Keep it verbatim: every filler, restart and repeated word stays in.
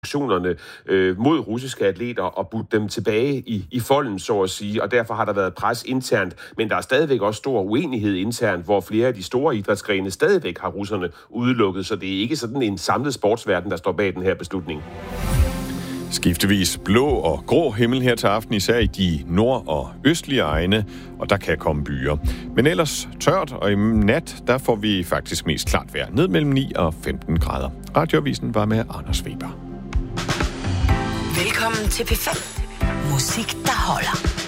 sanktionerne øh, mod russiske atleter og budt dem tilbage i, i folden, så at sige, og derfor har der været pres internt, men der er stadigvæk også stor uenighed internt, hvor flere af de store idrætsgrene stadigvæk har russerne udelukket, så det er ikke sådan en samlet sportsverden, der står bag den her beslutning. Skiftevis blå og grå himmel her til aften, især i de nord- og østlige egne, og der kan komme byer. Men ellers tørt, og i nat, der får vi faktisk mest klart vejr, ned mellem ni og femten grader. Radioavisen var med Anders Weber. Velkommen til P fem. Musik, der holder.